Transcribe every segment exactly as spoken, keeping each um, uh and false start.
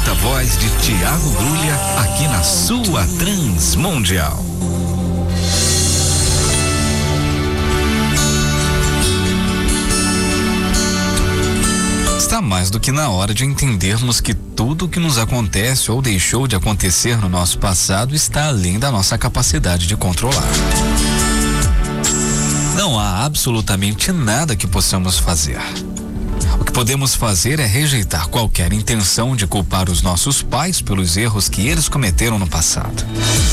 bonita voz de Tiago Grulha aqui na sua Transmundial. Está mais do que na hora de entendermos que tudo o que nos acontece ou deixou de acontecer no nosso passado está além da nossa capacidade de controlar. Não há absolutamente nada que possamos fazer. O que podemos fazer é rejeitar qualquer intenção de culpar os nossos pais pelos erros que eles cometeram no passado.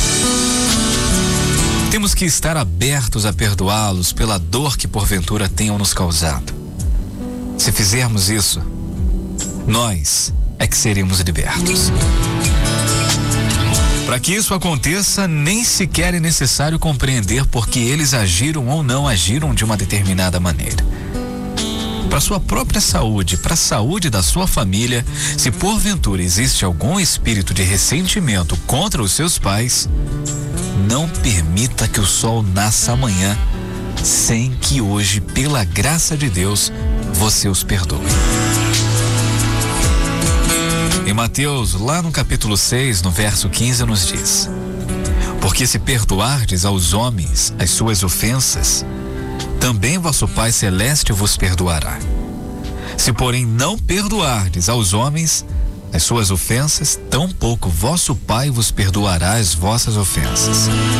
Temos que estar abertos a perdoá-los pela dor que porventura tenham nos causado. Se fizermos isso, nós é que seremos libertos. Para que isso aconteça, nem sequer é necessário compreender por que eles agiram ou não agiram de uma determinada maneira. Para sua própria saúde, para a saúde da sua família, se porventura existe algum espírito de ressentimento contra os seus pais, não permita que o sol nasça amanhã sem que hoje, pela graça de Deus, você os perdoe. Em Mateus, lá no capítulo seis, no verso quinze, nos diz: porque se perdoardes aos homens as suas ofensas, também vosso Pai Celeste vos perdoará. Se, porém, não perdoardes aos homens as suas ofensas, tampouco vosso Pai vos perdoará as vossas ofensas.